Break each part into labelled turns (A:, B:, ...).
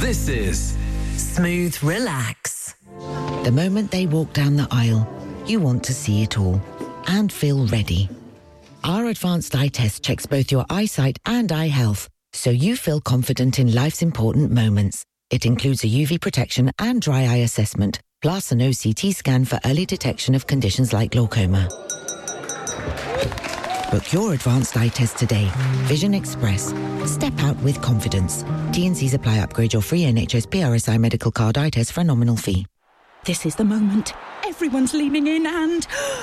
A: This is
B: Smooth Relax.
C: The moment they walk down the aisle, you want to see it all and feel ready. Our advanced eye test checks both your eyesight and eye health, so you feel confident in life's important moments. It includes a UV protection and dry eye assessment, plus an OCT scan for early detection of conditions like glaucoma. Book your advanced eye test today. Vision Express. Step out with confidence. T&Cs apply. Upgrade your free NHS PRSI medical card eye test for a nominal fee.
D: This is the moment. Everyone's leaning in and...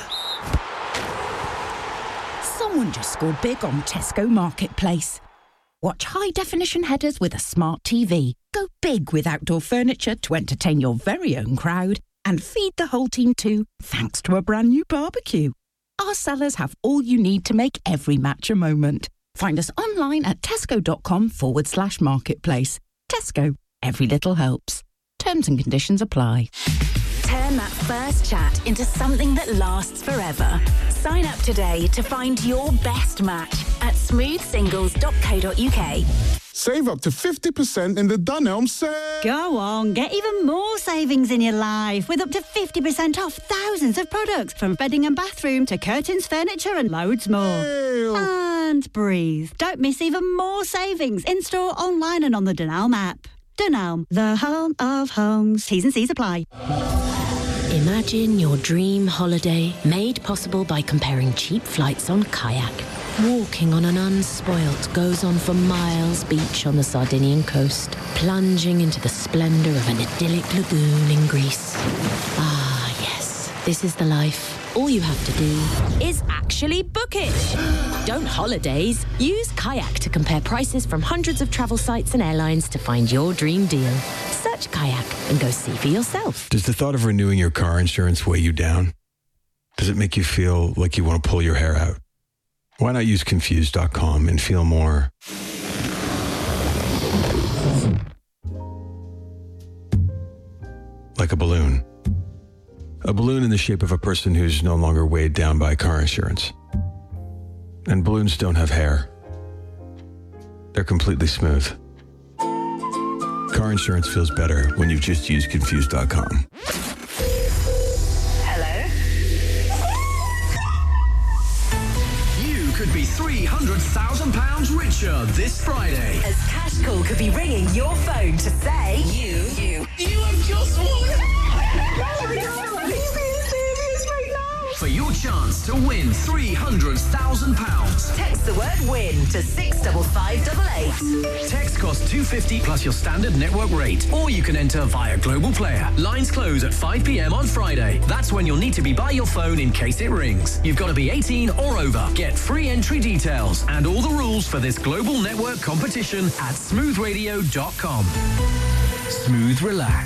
D: Someone just scored big on Tesco Marketplace. Watch high-definition headers with a smart TV. Go big with outdoor furniture to entertain your very own crowd. And feed the whole team too, thanks to a brand new barbecue. Our sellers have all you need to make every match a moment. Find us online at tesco.com/marketplace. Tesco. Every little helps. Terms and conditions apply.
E: Turn that first chat into something that lasts forever. Sign up today to find your best match at smoothsingles.co.uk.
F: Save up to 50% in the Dunelm sale.
G: Go on, get even more savings in your life with up to 50% off thousands of products from bedding and bathroom to curtains, furniture and loads more.
F: Ew.
G: And breathe. Don't miss even more savings in-store, online and on the Dunelm app. Dunelm, the home of homes. T's and C's apply.
H: Imagine your dream holiday made possible by comparing cheap flights on Kayak. Walking on an unspoilt goes-on for miles beach on the Sardinian coast, plunging into the splendour of an idyllic lagoon in Greece. Ah, yes, this is the life. All you have to do is actually book it. Don't holidays. Use Kayak to compare prices from hundreds of travel sites and airlines to find your dream deal. Search Kayak and go see for yourself.
I: Does the thought of renewing your car insurance weigh you down? Does it make you feel like you want to pull your hair out? Why not use Confused.com and feel more like a balloon? A balloon in the shape of a person who's no longer weighed down by car insurance. And balloons don't have hair. They're completely smooth. Car insurance feels better when you just use Confused.com.
A: could be £300,000 richer this Friday.
E: As Cash Call could be ringing your phone to say, You have just won.
A: For your chance to win £300,000.
E: Text the word WIN to 65588.
A: Text costs $2.50 plus your standard network rate. Or you can enter via Global Player. Lines close at 5 p.m. on Friday. That's when you'll need to be by your phone in case it rings. You've got to be 18 or over. Get free entry details and all the rules for this global network competition at smoothradio.com. Smooth Relax.